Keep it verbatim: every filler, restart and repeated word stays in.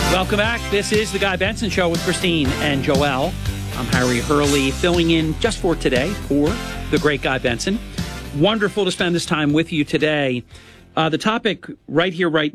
Welcome back. This is the Guy Benson Show with Christine and Joelle. I'm Harry Hurley, filling in just for today for the great Guy Benson. Wonderful to spend this time with you today. Uh, the topic right here, right